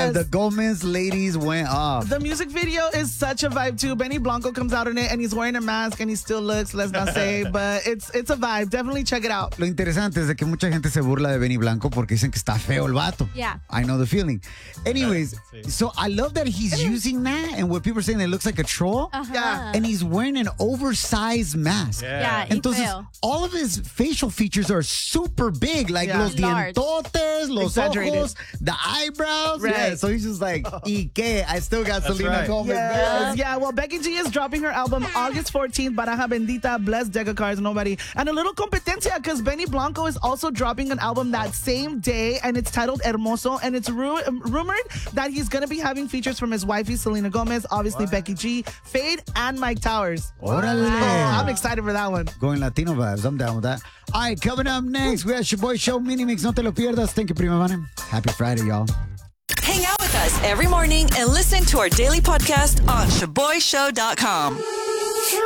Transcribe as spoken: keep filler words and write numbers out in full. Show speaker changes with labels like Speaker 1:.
Speaker 1: Yes. The Gomez ladies went off.
Speaker 2: The music video is such a vibe too. Benny Blanco comes out in it and he's wearing a mask and he still looks, let's not say, but it's it's a vibe. Definitely check it out.
Speaker 1: Lo interesante es de que mucha gente se burla de Benny Blanco porque dicen que está feo el vato.
Speaker 3: Yeah.
Speaker 1: I know the feeling. Anyways, so I love that he's using that and what people are saying, it looks like a troll.
Speaker 3: Uh-huh.
Speaker 2: Yeah.
Speaker 1: And he's wearing an oversized mask.
Speaker 3: Yeah, y
Speaker 1: Entonces,
Speaker 3: feo.
Speaker 1: all of his facial features are super big, like
Speaker 2: Yeah.
Speaker 1: los
Speaker 3: Large.
Speaker 1: dientotes, los
Speaker 2: Exaggerated.
Speaker 1: ojos, the eyebrows.
Speaker 2: Right.
Speaker 1: Yeah, so he's just like, ¿y qué? I still got
Speaker 4: That's
Speaker 1: Selena
Speaker 4: right.
Speaker 1: Gomez.
Speaker 2: Yes, yeah. Well, Becky G is dropping her album August fourteenth, Baraja Bendita, Bless Deca Cars, Nobody. And a little competencia because Benny Blanco is also dropping an album that same day, and it's titled Hermoso, and it's ru- rumored that he's going to be having features from his wifey, Selena Gomez, obviously Becky G, Fade, and Mike Towers.
Speaker 1: Órale.
Speaker 2: I'm excited for that one.
Speaker 1: Going Latino vibes. I'm down with that. All right, coming up next, we got your boy Show Mini Mix. No te lo pierdas. Thank you, Prima Vane. Happy Friday, y'all.
Speaker 5: Hang out with us every morning and listen to our daily podcast on shaboy show dot com.